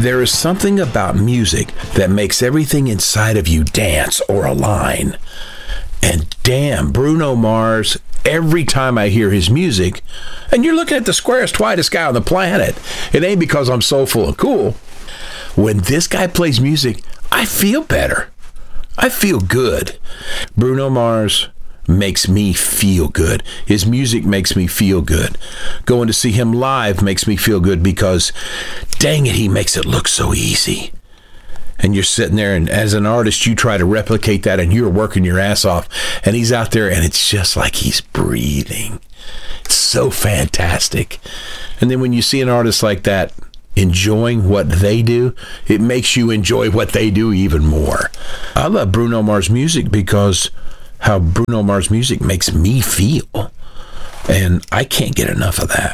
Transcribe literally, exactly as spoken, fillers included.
There is something about music that makes everything inside of you dance or align. And damn, Bruno Mars, every time I hear his music, and you're looking at the squarest, whitest guy on the planet. It ain't because I'm soulful and cool. When this guy plays music, I feel better. I feel good. Bruno Mars makes me feel good. His music makes me feel good. Going to see him live makes me feel good because, dang it, he makes it look so easy. And you're sitting there, and as an artist, you try to replicate that, and you're working your ass off. And he's out there, and it's just like he's breathing. It's so fantastic. And then when you see an artist like that enjoying what they do, it makes you enjoy what they do even more. I love Bruno Mars music because how Bruno Mars music makes me feel. And I can't get enough of that.